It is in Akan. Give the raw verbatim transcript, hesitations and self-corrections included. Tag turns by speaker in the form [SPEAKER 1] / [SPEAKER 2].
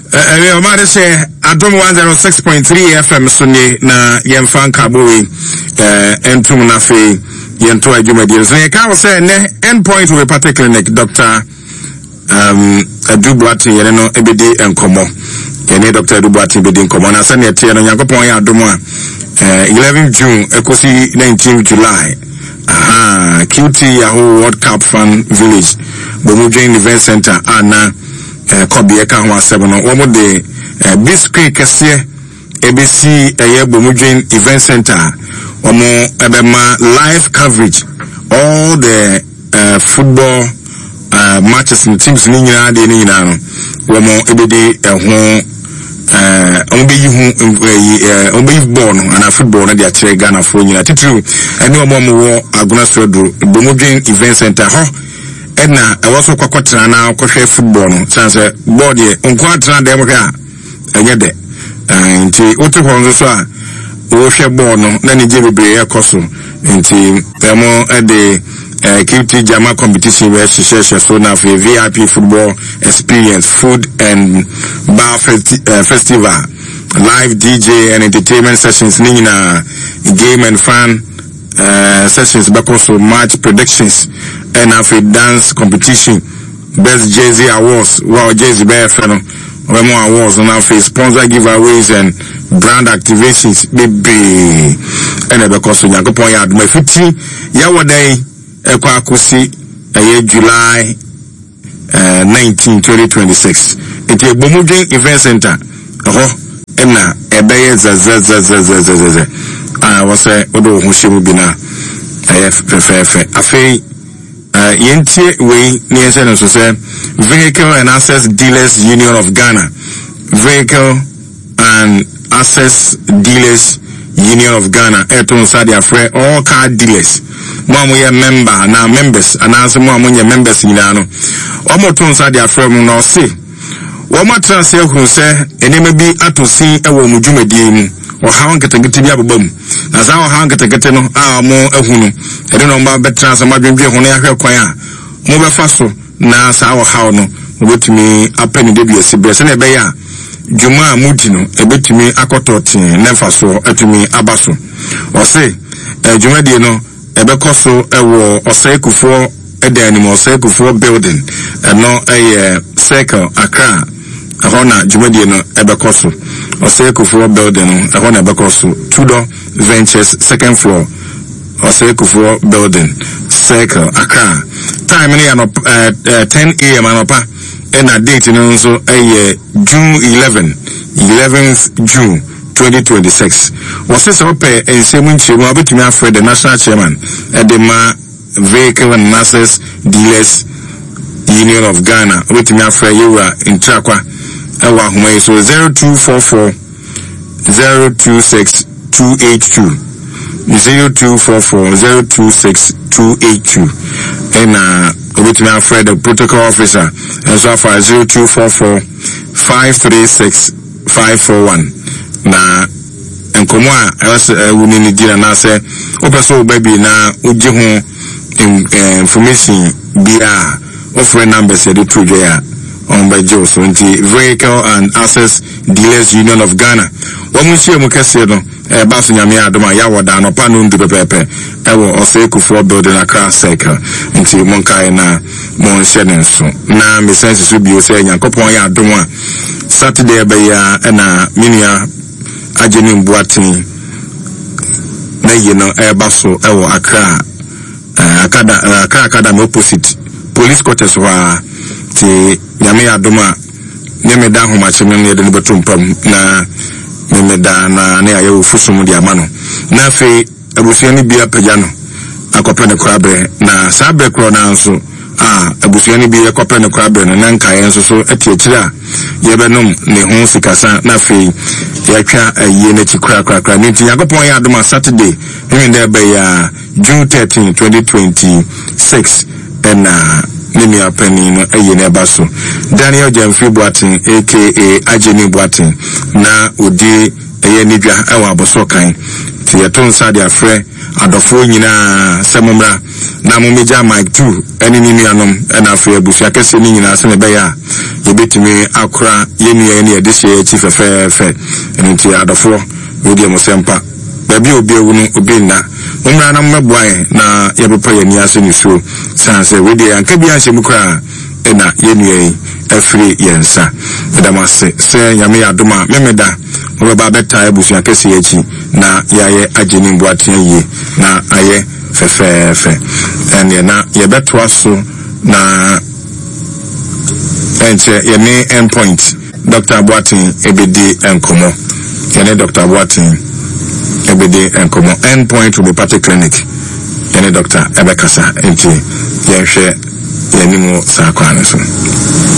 [SPEAKER 1] Eh, uh, uh, say Adom one oh six point three F M Sunday na yemfan kaboi eh entum na fe yento adwumadi. So ye ka say ne endpoint we party clinic Doctor um Adubuati yene no ebedi enkomo. Yene Doctor Adubuati ebedi enkomo na sane tie no Yakopon ya Adom a eh eleventh June ekosi nineteenth July. Aha, Q T Yahoo World Cup Fan Village Bomujin Event Center ana eh Kobe ka ho asebo no wo de biscuit kese A B C eye Bomujin Event Center omo ebema live coverage all the uh, football uh, matches and teams ni nyina de ni nyina no womo ebede eho eh ombe yihu ombe yihu ball no ana football na dia kire Ghana fo nyina titru ene omo mo wo Agona Sodro Bomujin Event Center ho ena e wo so kwakwatra na kwhwe football no sanse board ye onko atra dem hwe a enye de nti otu ho nso so a wo hwe ball no na ni je bebre ekoso nti emo e de Q T Jama competition where she shares so now for V I P football experience, food and bar festi uh, festival, live D J and entertainment sessions, nina game and fan uh, sessions, but also match predictions and after dance competition, best Jay Z awards, wow Jay Z bear fellow, more awards on our face, sponsor giveaways and brand activations, baby, and because we are going to my fifty yawa day. Ekwa akosi eye July uh, nineteenth twenty twenty-six enti Bomujin Event Center ho ena ebeye zazazazazazaz ah wose odo ho shemu bina eye fefefe afei uh, yentie we ni ense no so say Vehicle and Access Dealers Union of Ghana Vehicle and Access Dealers Union of Ghana eton sade afre all car dealers Mwamu ye member na members ananse mwamu ye members nyina no omo ton sa dia frem no se wo matra se hu se eneme bi atosi ewo mudwumadi mu o hawo nketegete bi ababam na za o hawo nketegete no a mo ehunu ede no mba betra sa madwendwe hu no ya hwe kwan a mo befa so na sa o hawo no obetumi apani de bi asibre se na ebe ya dwuma mudi no ebetumi akototin na fa so atumi abaso o se dwumadi no ebekoso ewo Osaikufo edanimo Osaikufo building eno eye circle Accra ahona jumadi no ebekoso Osaikufo building ahona ebekoso Tudor Ventures second floor Osaikufo building circle Accra time ni ano uh, ten A M anopa ena date no nso eye June eleventh June twenty twenty-six was this open in seven chimo abetumi afre the national chairman edema Vehicle and Access Dealers Union of Ghana abetumi afre yewa intrakwa ewa homa so zero two four four zero two six two eight two zero two four four zero two six two eight two and uh abetumi afre the protocol officer and so far zero two four four five three six five four one na enkomo a woni ni dira na se opeso baby na uji ho information bia offer numbers e to ya on by Joe so nti Vehicle and Access Dealers Union of Ghana wo mu sie mu kase no e ba so nyame adoma ya woda no pa no ndu pepepe e wo Osaikufo building Accra circle nti monkai na mon shene so na me sense so bi o se Yakopon ya adoma Saturday be ya na minia Ajeni Mbuatin na yeno ebaso ewo Accra akada Accra Academy opposite police quarters wa ti nyame adoma nyame da homa cheme ne de betum pam na nyame da na ne ayo fusum di amano na fe abusuani bia pagano akopene krabe na sabe kro na nso ah abusuani bia akopene krabe na nanka yenso so atiekira yebenom ne ho sikasa na fe yakwa aye na chikra kra kra nti Yakopon ya adoma Saturday even there by uh, June thirteenth twenty twenty-six and uh nimi apani no aye na baso Daniel Jamfi Boatin aka Ajeni Boatin na odi aye nidwa ewa aboso kan ti yeton sa dia frɛ adofo nyina semomra na momeja mic two eni ni nuanom na afre abusua kese ni nyina se ne be ya yebetumi akora yenu ya ne yede hye chi fefefe enti adofo wodi amosempa baby obi ewu no obi na umra na mmeboae na yebepa yani ase ni so sanse wodi anka bia hye mukra ena yenu yi afri yensa edamase se yame adoma memeda obaba beta abusua kese yachi na yaye ageni mboatia yi na aye fefefe ene na yebetwa so na enche yene endpoint Doctor Boatin ebedi enkomo yene Doctor Boatin ebedi enkomo endpoint will be party clinic yene Doctor Ebekasa enti yenhwe yenimu sakwane so